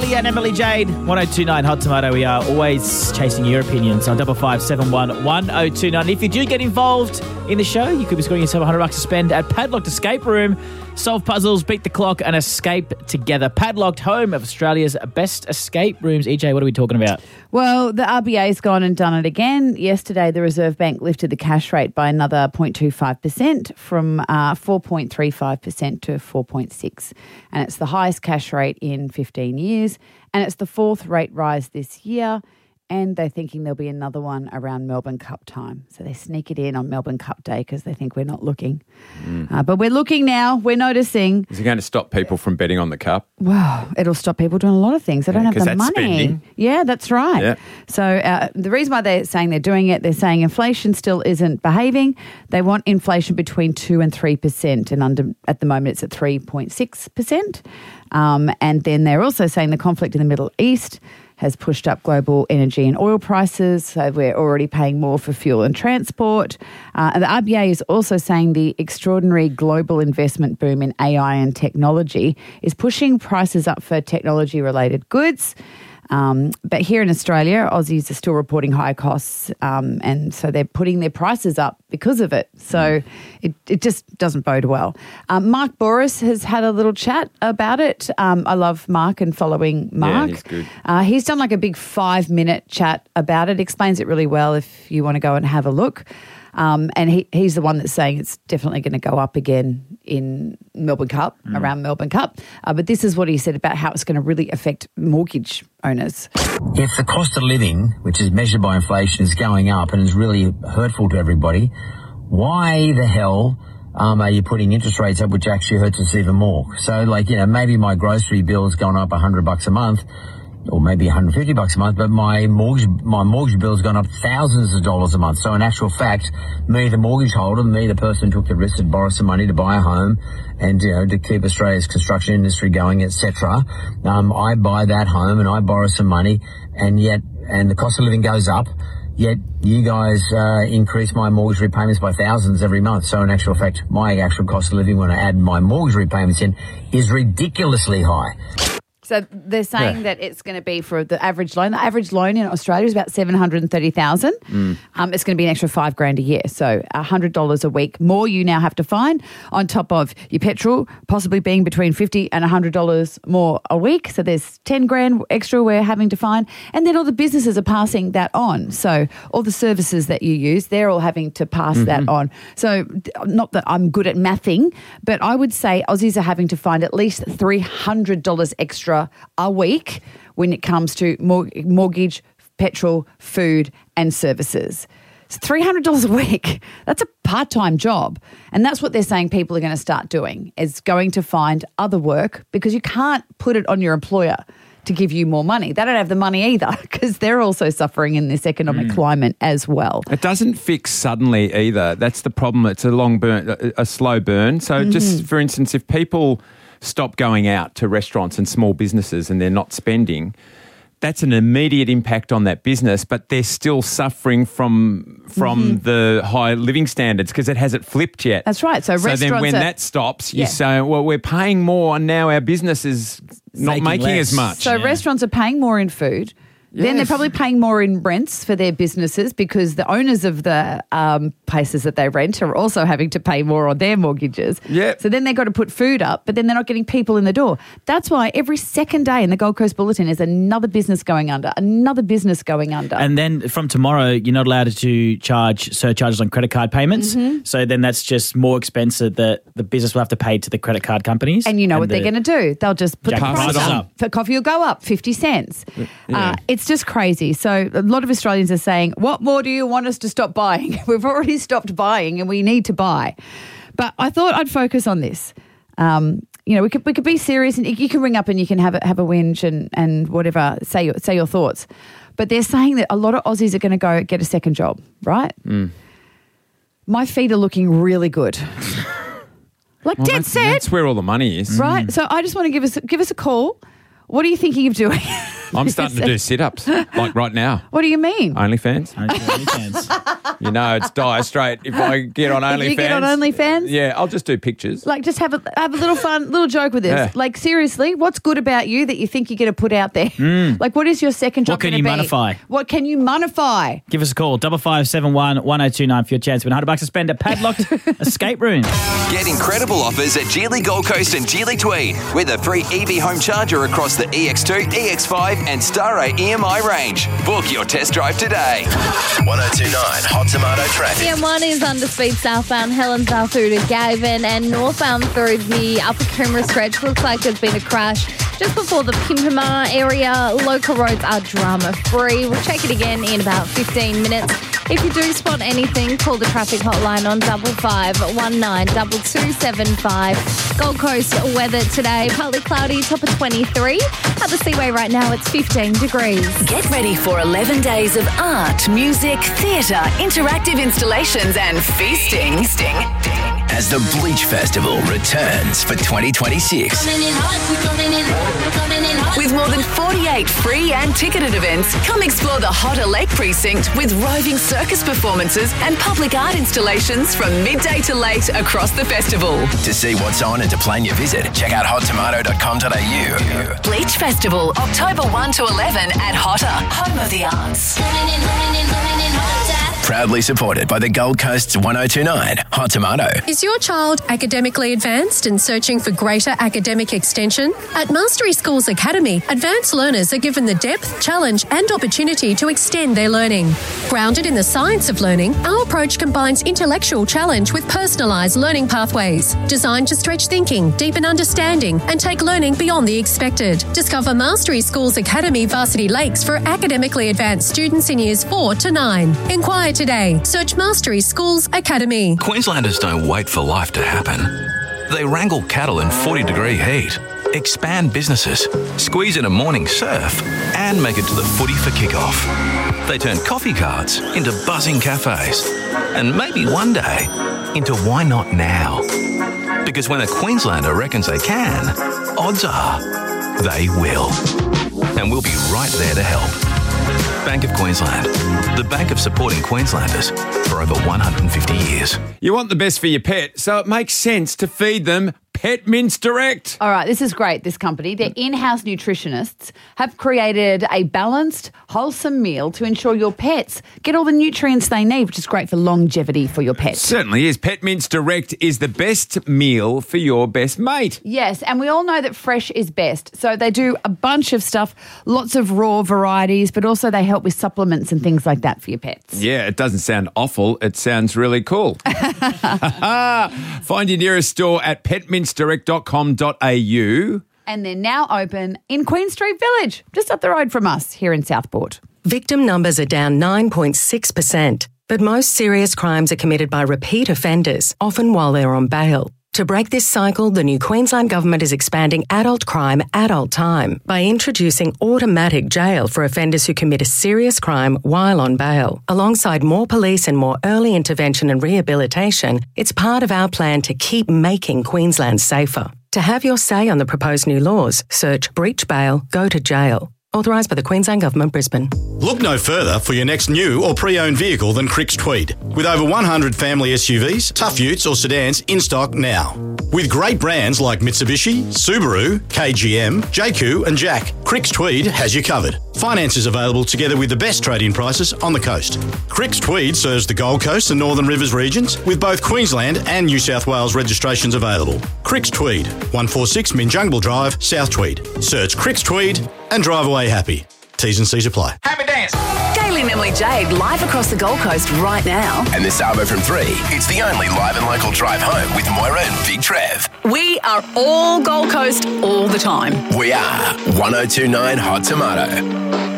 Bailey and Emily Jade, 1029 Hot Tomato. We are always chasing your opinions on 5571 1029. If you do get involved in the show, you could be scoring yourself $100 to spend at Padlocked Escape Room. Solve puzzles, beat the clock, and escape together. Padlocked, home of Australia's best escape rooms. EJ, what are we talking about? Well, the RBA's gone and done it again. Yesterday, the Reserve Bank lifted the cash rate by another 0.25% from 4.35% to 4.6%. And it's the highest cash rate in 15 years. And it's the fourth rate rise this year. And they're thinking there'll be another one around Melbourne Cup time. So they sneak it in on Melbourne Cup Day because they think we're not looking. But we're looking now. We're noticing. Is it going to stop people from betting on the Cup? Well, it'll stop people doing a lot of things. They don't have the that's money. spending. Yeah, that's right. Yeah. So the reason why they're saying they're doing it, they're saying inflation still isn't behaving. They want inflation between 2 and 3%, and at the moment it's at 3.6%. And then they're also saying the conflict in the Middle East has pushed up global energy and oil prices, so we're already paying more for fuel and transport. And the RBA is also saying the extraordinary global investment boom in AI and technology is pushing prices up for technology-related goods. But here in Australia, Aussies are still reporting high costs, and so they're putting their prices up because of it. So it just doesn't bode well. Mark Boris has had a little chat about it. I love Mark and following Mark. Yeah, he's good. He's done like a big 5-minute chat about it. Explains it really well if you want to go and have a look. And he's the one that's saying it's definitely going to go up again in Melbourne Cup, around Melbourne Cup. But this is what he said about how it's going to really affect mortgage owners. If the cost of living, which is measured by inflation, is going up and is really hurtful to everybody, why the hell are you putting interest rates up, which actually hurts us even more? So, maybe my grocery bill's gone up $100 a month, or maybe $150 a month, but my mortgage bill's gone up thousands of dollars a month. So in actual fact, me, the mortgage holder, me, the person who took the risk to borrow some money to buy a home and, to keep Australia's construction industry going, etc. I buy that home and I borrow some money, and the cost of living goes up. Yet you guys increase my mortgage repayments by thousands every month. So in actual fact, my actual cost of living when I add my mortgage repayments in is ridiculously high. So they're saying that it's going to be for the average loan. The average loan in Australia is about $730,000. It's going to be an extra $5,000 a year. So $100 a week more you now have to find on top of your petrol, possibly being between $50 and $100 more a week. So there's $10,000 extra we're having to find. And then all the businesses are passing that on. So all the services that you use, they're all having to pass that on. So not that I'm good at mathing, but I would say Aussies are having to find at least $300 extra a week when it comes to mortgage, petrol, food and services. It's $300 a week. That's a part-time job. And that's what they're saying people are going to start doing, is going to find other work, because you can't put it on your employer to give you more money. They don't have the money either, because they're also suffering in this economic climate as well. It doesn't fix suddenly either. That's the problem. It's a long burn, a slow burn. So just for instance, if people stop going out to restaurants and small businesses and they're not spending, that's an immediate impact on that business, but they're still suffering from the high living standards because it hasn't flipped yet. That's right. So then when that stops, you say, well, we're paying more and now our business is not making as much. So restaurants are paying more in food. Then they're probably paying more in rents for their businesses, because the owners of the places that they rent are also having to pay more on their mortgages. Yep. So then they've got to put food up, but then they're not getting people in the door. That's why every second day in the Gold Coast Bulletin is another business going under, another business going under. And then from tomorrow, you're not allowed to charge surcharges on credit card payments. So then that's just more expensive that the business will have to pay to the credit card companies. And you know what they're going to do? They'll just put the price up. up. Coffee will go up 50 cents. It's just crazy. So a lot of Australians are saying, what more do you want us to stop buying? We've already stopped buying and we need to buy. But I thought I'd focus on this. We could be serious, and you can ring up and you can have a whinge and whatever, say your thoughts. But they're saying that a lot of Aussies are going to go get a second job, right? My feet are looking really good. Dead set. That's where all the money is. Right? So I just want to give us a call. What are you thinking of doing? I'm starting to do sit-ups, like right now. What do you mean? OnlyFans. OnlyFans. You know, it's dire straight if I get on OnlyFans. You get on OnlyFans? Yeah, I'll just do pictures. Like, just have a little fun, little joke with this. Yeah. Like, seriously, what's good about you that you think you're going to put out there? Like, what is your second job What can going to you be? monify? What can you monify? Give us a call, 5571 1029 for your chance to win $100 to spend at Padlocked Escape Room. Get incredible offers at Geely Gold Coast and Geely Tweed with a free EV home charger across the EX2, EX5 and Starray EMI range. Book your test drive today. 1029 Hot Tomato traffic. M1 is under speed southbound Helensdale through to Gavin and northbound through the Upper Coomera stretch. Looks like there's been a crash just before the Pimpama area. Local roads are drama-free. We'll check it again in about 15 minutes. If you do spot anything, call the traffic hotline on 5519 2275. Gold Coast weather today, partly cloudy, top of 23. At the Seaway right now, it's 15 degrees. Get ready for 11 days of art, music, theatre, interactive installations and feasting. As the Bleach Festival returns for 2026. With more than 48 free and ticketed events, come explore the Hotter Lake Precinct with roving circus performances and public art installations from midday to late across the festival. To see what's on and to plan your visit, check out hottomato.com.au. Bleach Festival, October 1 to 11 at Hotter, home of the arts. Proudly supported by the Gold Coast's 1029 Hot Tomato. Is your child academically advanced and searching for greater academic extension? At Mastery Schools Academy, advanced learners are given the depth, challenge and opportunity to extend their learning. Grounded in the science of learning, our approach combines intellectual challenge with personalised learning pathways, designed to stretch thinking, deepen understanding and take learning beyond the expected. Discover Mastery Schools Academy Varsity Lakes for academically advanced students in years 4 to 9. Inquire today. Search Mastery Schools Academy. Queenslanders don't wait for life to happen. They wrangle cattle in 40-degree heat, expand businesses, squeeze in a morning surf, and make it to the footy for kickoff. They turn coffee carts into buzzing cafes, and maybe one day into why not now? Because when a Queenslander reckons they can, odds are they will. And we'll be right there to help. Bank of Queensland, the bank of supporting Queenslanders for over 150 years. You want the best for your pet, so it makes sense to feed them Pet Mince Direct. All right, this is great, this company. Their in-house nutritionists have created a balanced, wholesome meal to ensure your pets get all the nutrients they need, which is great for longevity for your pets. Certainly is. Pet Mince Direct is the best meal for your best mate. Yes, and we all know that fresh is best. So they do a bunch of stuff, lots of raw varieties, but also they help with supplements and things like that for your pets. Yeah, it doesn't sound awful. It sounds really cool. Find your nearest store at petmincedirect.com.au. And they're now open in Queen Street Village, just up the road from us here in Southport. Victim numbers are down 9.6%, but most serious crimes are committed by repeat offenders, often while they're on bail. To break this cycle, the new Queensland Government is expanding adult crime, adult time by introducing automatic jail for offenders who commit a serious crime while on bail. Alongside more police and more early intervention and rehabilitation, it's part of our plan to keep making Queensland safer. To have your say on the proposed new laws, search breach bail, go to jail. Authorised by the Queensland Government, Brisbane. Look no further for your next new or pre-owned vehicle than Cricks Tweed. With over 100 family SUVs, tough utes or sedans in stock now. With great brands like Mitsubishi, Subaru, KGM, JQ and Jack, Cricks Tweed has you covered. Finance is available together with the best trade-in prices on the coast. Cricks Tweed serves the Gold Coast and Northern Rivers regions with both Queensland and New South Wales registrations available. Cricks Tweed, 146 Minjungle Drive, South Tweed. Search Cricks Tweed and drive away happy. T's and C's apply. Happy dance! Gayle and Emily Jade live across the Gold Coast right now. And this Arvo from 3, it's the only live and local drive home with Moira and Big Trev. We are all Gold Coast all the time. We are 1029 Hot Tomato.